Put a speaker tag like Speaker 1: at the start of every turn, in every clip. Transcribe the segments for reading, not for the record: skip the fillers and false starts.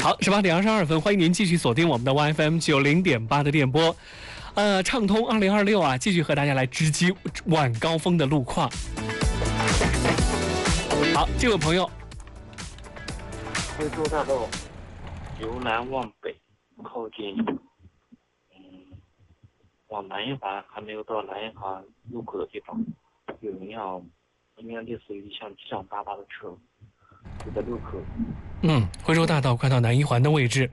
Speaker 1: 好，18:22，欢迎您继续锁定我们的 YFM 90.8的电波。畅通2026啊，继续和大家来直击晚高峰的路况。好，这位朋友，
Speaker 2: 惠州大道由南往北靠近，往南一环还没有到南一环入口的地方，有一辆应该类似于像机场大巴的车，就在路口。
Speaker 1: 惠州大道快到南一环的位置。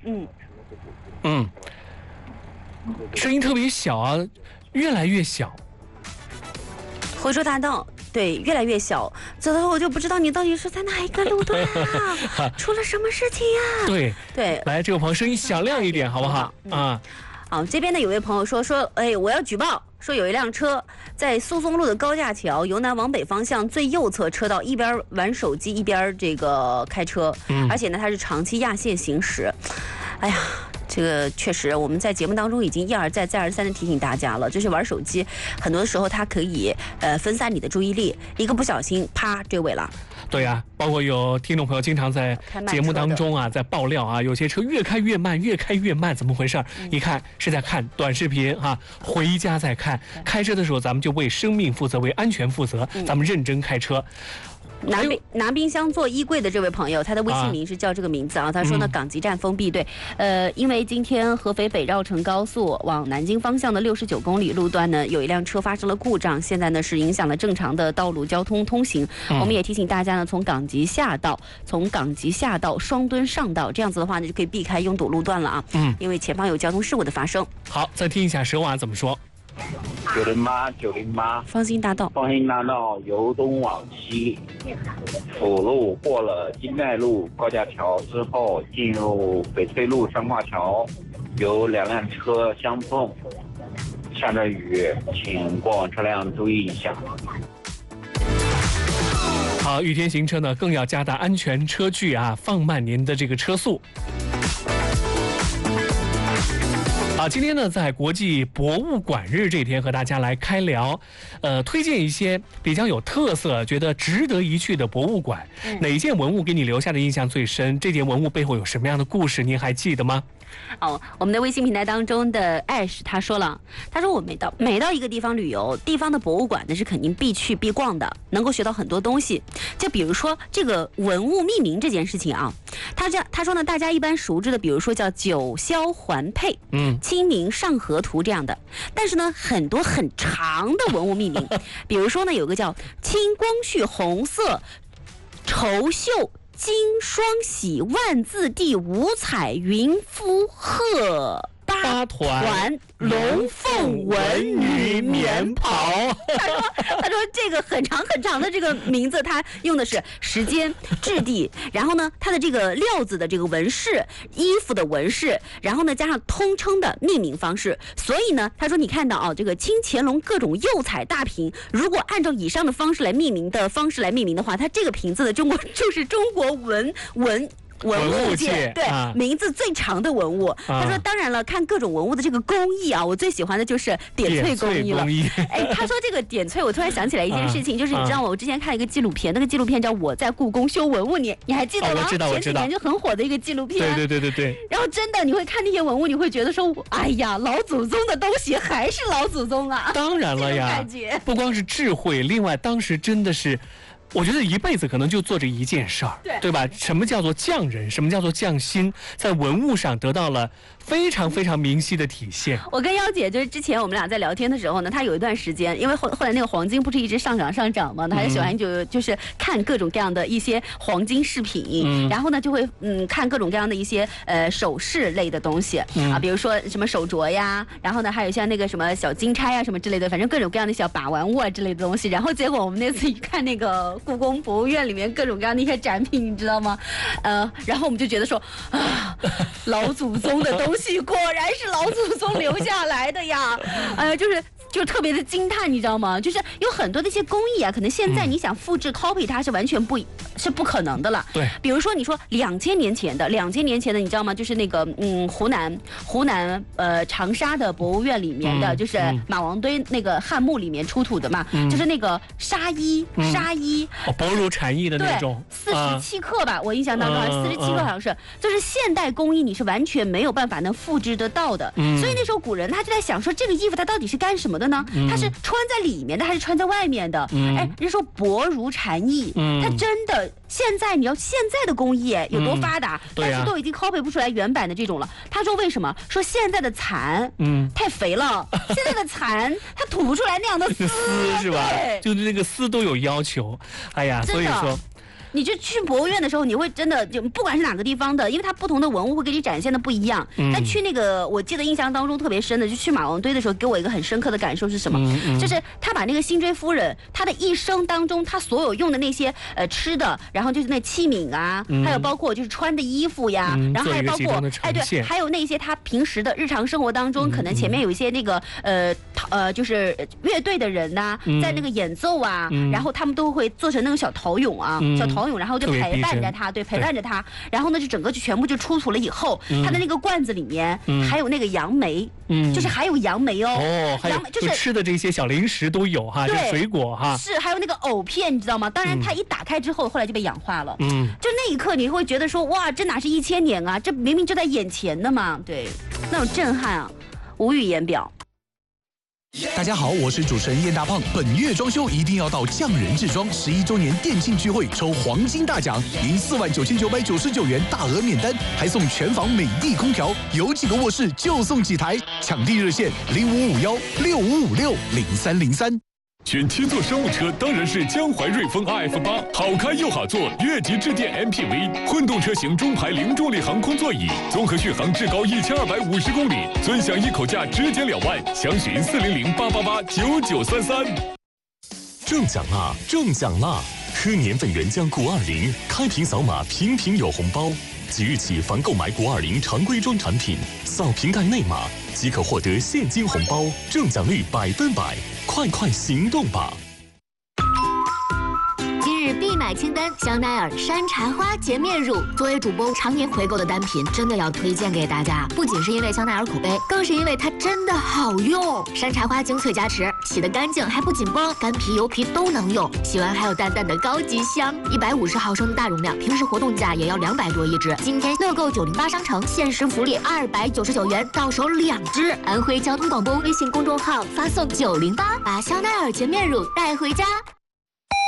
Speaker 1: 声音特别小啊，越来越小。
Speaker 3: 惠州大道。对，越来越小，走到我就不知道你到底是在哪一个路段啊？出了什么事情呀？
Speaker 1: 对，来，这位朋友声音响亮一点，好不好？
Speaker 3: 好，这边的有位朋友说，我要举报，说有一辆车在苏淞路的高架桥由南往北方向最右侧车道一边玩手机一边这个开车，而且呢，它是长期压线行驶。哎呀。这个确实，我们在节目当中已经一而再、再而三的提醒大家了，就是玩手机，很多时候它可以分散你的注意力，一个不小心，啪追尾了。
Speaker 1: 对呀，包括有听众朋友经常在节目当中啊，在爆料啊，有些车越开越慢，越开越慢，怎么回事？一看是在看短视频啊，回家再看。开车的时候，咱们就为生命负责，为安全负责，咱们认真开车。
Speaker 3: 拿冰箱做衣柜的这位朋友，他的微信名是叫这个名字啊。他说呢，港吉站封闭，对，因为今天合肥北绕城高速往南京方向的69公里路段呢，有一辆车发生了故障，现在呢是影响了正常的道路交通通行。我们也提醒大家呢，从港吉下道双墩上道，这样子的话呢就可以避开拥堵路段了啊。因为前方有交通事故的发生。
Speaker 1: 好，再听一下蛇娃怎么说。
Speaker 2: 908
Speaker 3: 方兴大道
Speaker 2: 由东往西，辅路过了金奈路高架桥之后，进入翡翠路双跨桥，有两辆车相碰，下着雨，请过往车辆注意一下。
Speaker 1: 好，雨天行车呢，更要加大安全车距啊，放慢您的这个车速。好，今天呢，在国际博物馆日这天和大家来开聊，推荐一些比较有特色、觉得值得一去的博物馆。哪一件文物给你留下的印象最深？这件文物背后有什么样的故事？您还记得吗？
Speaker 3: 我们的微信平台当中的 Ash 他说我每到一个地方旅游，地方的博物馆那是肯定必去必逛的，能够学到很多东西。就比如说这个文物命名这件事情啊，他说呢，大家一般熟知的，比如说叫九霄环佩、清明上河图这样的，但是呢，很多很长的文物命名，比如说呢，有个叫青光绪红色绸绣金双喜万字第五彩云夫鹤八团龙凤文女棉袍。他说这个很长很长的这个名字，他用的是时间、质地，然后呢，它的这个料子的这个纹饰、衣服的纹饰，然后呢加上通称的命名方式。所以呢，他说你看到这个清乾隆各种釉彩大瓶，如果按照以上的方式来命名的话，它这个瓶子的就是中国文物界对、名字最长的文物。他说当然了，看各种文物的这个工艺啊，我最喜欢的就是点翠工艺了。他说这个点翠，我突然想起来一件事情，就是你知道吗？我之前看了一个纪录片，那个纪录片叫《我在故宫修文物》，你还记得吗？
Speaker 1: 我知道。
Speaker 3: 前几年就很火的一个纪录片。
Speaker 1: 对。
Speaker 3: 然后真的你会看那些文物，你会觉得说，哎呀，老祖宗的东西还是老祖宗啊。
Speaker 1: 当然了呀，不光是智慧，另外当时真的是。我觉得一辈子可能就做这一件事儿，对吧？什么叫做匠人？什么叫做匠心？在文物上得到了非常非常明晰的体现。
Speaker 3: 我跟妖姐就是之前我们俩在聊天的时候呢，她有一段时间，因为后来那个黄金不是一直上涨嘛，她就喜欢就是看各种各样的一些黄金饰品，然后呢就会看各种各样的一些首饰类的东西啊，比如说什么手镯呀，然后呢还有像那个什么小金钗啊什么之类的，反正各种各样的小把玩物啊之类的东西。然后结果我们那次一看那个故宫博物院里面各种各样的一些展品，你知道吗？然后我们就觉得说啊，老祖宗的东西果然是老祖宗留下来的呀，就是就特别的惊叹，你知道吗？就是有很多的一些工艺啊，可能现在你想复制 copy 它是完全不可能的了。
Speaker 1: 对，
Speaker 3: 比如说你说2000年前的，你知道吗？就是那个湖南长沙的博物院里面的，就是马王堆那个汉墓里面出土的嘛，就是那个纱衣，
Speaker 1: 薄如蝉翼的那种
Speaker 3: ，47克吧，我印象当中好像47克好像是，就是现代工艺你是完全没有办法能复制得到的。所以那时候古人他就在想说，这个衣服它到底是干什么的呢？它是穿在里面的还是穿在外面的？哎，人家说薄如蝉翼，它真的现在你要现在的工艺有多发达，但是都已经 copy 不出来原版的这种了。他说为什么？说现在的蚕太肥了，现在的蚕它吐不出来那样的丝
Speaker 1: 是吧？就是那个丝都有要求。哎呀，所以说。
Speaker 3: 你就去博物院的时候，你会真的就不管是哪个地方的，因为它不同的文物会给你展现的不一样。但去那个，我记得印象当中特别深的，就去马王堆的时候，给我一个很深刻的感受是什么？就是他把那个辛追夫人，她的一生当中，她所有用的那些吃的，然后就是那器皿啊，还有包括就是穿的衣服呀，然后还有包括对，还有那些他平时的日常生活当中，可能前面有一些那个就是乐队的人呐，在那个演奏啊，然后他们都会做成那种小陶俑啊，然后就陪伴着他，陪伴着他，然后呢就整个就全部就出土了以后，他的那个罐子里面还有那个杨梅，就是还有杨梅哦，
Speaker 1: 还有就是吃的这些小零食都有哈，这水果哈，
Speaker 3: 是还有那个藕片，你知道吗？当然它一打开之后，后来就被氧化了，就那一刻你会觉得说，哇，这哪是1000年啊，这明明就在眼前的嘛，对，那种震撼啊，无语言表。
Speaker 4: 大家好，我是主持人燕大胖。本月装修一定要到匠人制装11周年店庆聚会抽黄金大奖，赢49999元大额免单，还送全房美的空调，有几个卧室就送几台。抢地热线055165560303。
Speaker 5: 选7座商务车当然是江淮瑞风 RF8，好开又好坐，越级致电 MPV， 混动车型中排零重力航空座椅，综合续航至高1250公里，尊享一口价直减2万，详询40088889933。中奖啦！中奖啦！喝年份原浆谷20，开瓶扫码瓶瓶有红包。即日起，凡购买谷20常规装产品，扫瓶盖内码即可获得现金红包，中奖率100%，快行动吧！
Speaker 6: 今日必买清单：香奈儿山茶花洁面乳。作为主播常年回购的单品，真的要推荐给大家。不仅是因为香奈儿口碑，更是因为它真的好用。山茶花精粹加持，洗得干净还不紧绷，干皮油皮都能用。洗完还有淡淡的高级香。150毫升的大容量，平时活动价也要200多一支。今天乐购908商城限时福利299元，到手2支。安徽交通广播微信公众号发送908，把香奈儿洁面乳带回家。